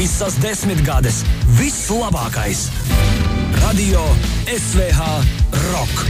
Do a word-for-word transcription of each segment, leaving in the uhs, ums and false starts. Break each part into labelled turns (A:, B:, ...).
A: Visas desmitgades, viss labākais. Radio S V H Rock.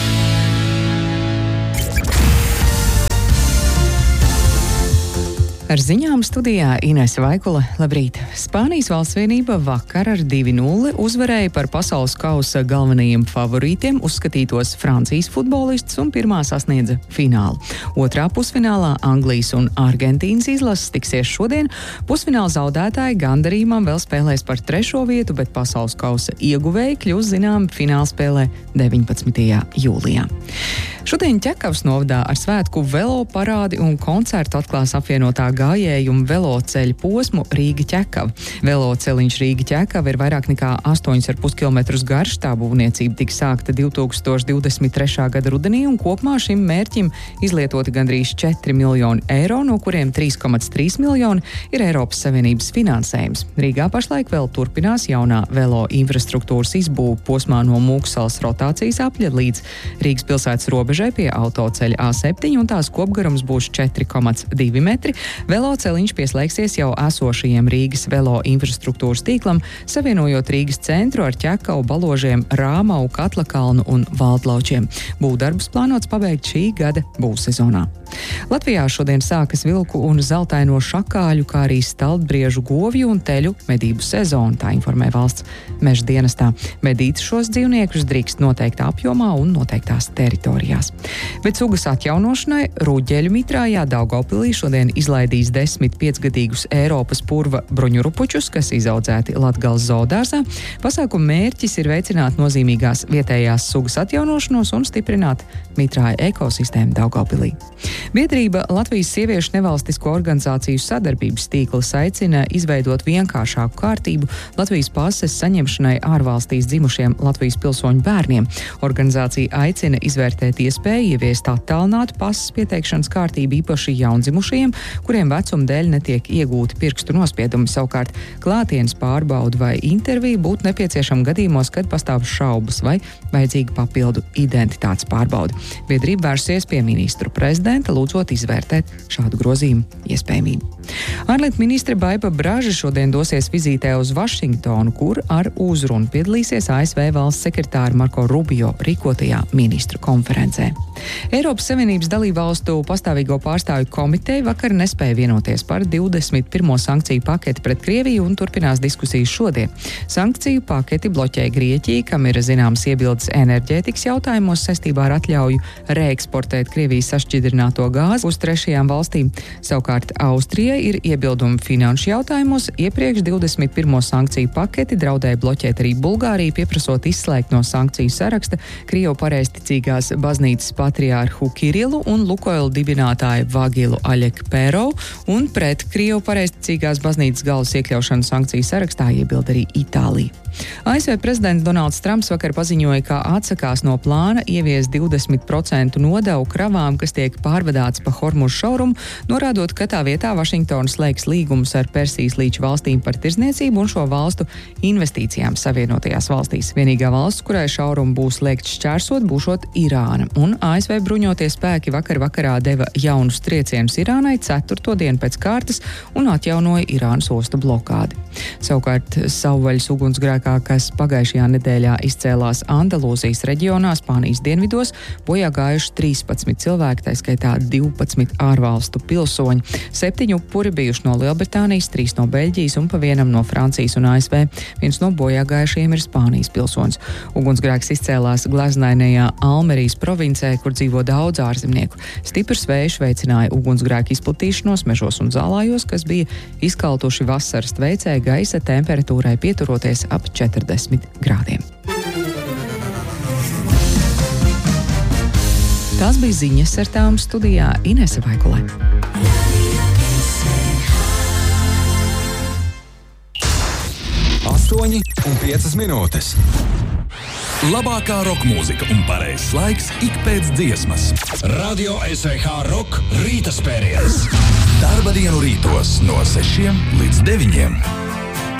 B: Ar ziņām studijā Inese Vaikula. Labrīt! Spānijas valstsvienība vakar ar divi nulle uzvarēja par pasaules kausa galvenajiem favorītiem uzskatītos Francijas futbolistus un pirmā sasniedza finālu. Otrā pusfinālā Anglijas un Argentīnas izlases tiksies šodien. Pusfināla zaudētāji gandarījumam vēl spēlēs par trešo vietu, bet pasaules kausa ieguvēji kļūs zinām finālspēlē deviņpadsmitajā jūlijā. Šodien Ķekavas novadā ar svētku velo parādi un koncertu atklās apvienotā gājēju un velo ceļu posmu Rīga-Ķekava. Velo celiņš Rīga-Ķekava ir vairāk nekā astoņi ar pus kilometrus garš. Tā būvniecība tika sākta divtūkstoš divdesmit trešā gada rudenī, un kopumā šim mērķim izlietoti gandrīz četri miljoni eiro, no kuriem trīs komats trīs miljoni ir Eiropas Savienības finansējums. Rīgā pašlaik vēl turpinās jaunā velo infrastruktūras izbūve posmā no Mūksalas rotācijas apļa līdz Rīgas pilsētas robežai pie autoceļa A septiņi, un tās kopgarums būs četri komats divi metri. Velo celiņš pieslēgsies jau esošajiem Rīgas velo infrastruktūras tīklam, savienojot Rīgas centru ar Ķekavu, Baložiem, Rāmau, Katlakalnu un Valdlaučiem. Būvdarbus plānots pabeigt šī gada būvsezonā. Latvijā šodien sākas vilku un zeltaino šakāļu, kā arī staltbriežu, govju un teļu medību sezona, tā informē valsts meža dienestā. Medīt šos dzīvniekus drīkst noteiktā apjomā un noteiktās teritorijās. Bet sugas atjaunošanai Rūģeļu mitrājā Daugavpilī šodien izlaidīs desmit piecgadīgus Eiropas purva bruņurupučus, kas izaudzēti Latgales zoodārzā. Pasākuma mērķis ir veicināt nozīmīgās vietējās sugas atjaunošanos un stiprināt mitrāja ekosistēmu Daugavpilī. Biedrība Latvijas sieviešu nevalstisko organizāciju sadarbības tīkls aicina izveidot vienkāršāku kārtību Latvijas pases saņemšanai ārvalstīs dzimušiem Latvijas pilsoņu bērniem. Organizācija aicina izvērtēt iespēju ieviest attālinātu pases pieteikšanas kārtību īpaši jaundzimušajiem, kuriem vecuma dēļ netiek iegūti pirkstu nospiedumi. Savukārt klātienes pārbaudu vai interviju būtu nepieciešama gadījumos, kad pastāv šaubas vai vajadzīga papildu identitātes pārbauda. Biedrība vērsies pie ministru prezidenta, lūdzot izvērtēt šādu grozījumu iespējamību. Ārlietu ministre Baiba Braža šodien dosies vizītē uz Vašingtonu, kur ar uzrunu piedalīsies A S V valsts sekretāra Marko Rubio rīkotajā ministru konferencē. Eiropas Savienības dalībvalstu pastāvīgo pārstāvju komiteja vakar nespēja vienoties par divdesmit pirmo sankciju paketi pret Krieviju un turpinās diskusijas šodien. Sankciju paketi bloķēja Grieķija, kam ir zināmas iebildes enerģētikas jautājumos saistībā ar atļauju reeksportēt Krievijas sašķidrināto gāzi uz trešajām valstīm. Savukārt Austrijai ir iebildumi finanšu jautājumos. Iepriekš divdesmit pirmo sankciju paketi draudēja bloķēt arī Bulgāriju, pieprasot izslēgt no sankciju saraksta Krievu pareizticīgās baznīcas patriārhu Kirilu un Lukoil dibinātāju Vagilu Aļekpērovu, un pret Krievu pareizticīgās baznīcas galvas iekļaušanu sankciju sarakstā iebilda arī Itālija. A S V prezidents Donalds Trumps vakar paziņoja, ka atsakās no plāna ievies divdesmit procentu nodevu kravām, kas tiek pārvadāts pa Hormuzu šaurumu, norādot, ka tā vietā Vašingtona slēgs līgumus ar Persijas līča valstīm par tirdzniecību un šo valstu investīcijām Savienotajās valstīs. Vienīgā valsts, kurai šaurumu būs liekts šķērsot, būšot Irāna, un A S V bruņotie spēki vakar vakarā deva jaunus triecienus Irānai ceturto dienu pēc kārtas un atjaunoja Irānas ostu blokādi. Savukārt savvaļas ugunsgrēkā, kas pagājušajā nedēļā izcēlās Andalūzijas reģionā, Spānijas dienvidos, bojā gājuši trīspadsmit cilvēki, tā skaitā divpadsmit ārvalstu pilsoņi. Septiņi upuri bijuši no Lielbritānijas, trīs no Beļģijas un pa vienam no Francijas un A S V. Viens no bojā gājušajiem ir Spānijas pilsonis. Ugunsgrēks izcēlās gleznainajā Almerijas provincē, kur dzīvo daudz ārzemnieku. Stiprs vējš veicināja ugunsgrēku izplatīšanos mežos un zālājos, kas bija izkaltuši vasaras tveicē gaisa temperatūrai pieturoties ap četrdesmit grādiem. Tās bija ziņas, ar tām studijā Inese Vaikulē.
A: astoņi un piecas minūtes. Labākā roka mūzika un pareizs laiks ik pēc dziesmas. Radio S V H Rock rīta spēriens. Darba dienu rītos no sešiem līdz deviņiem.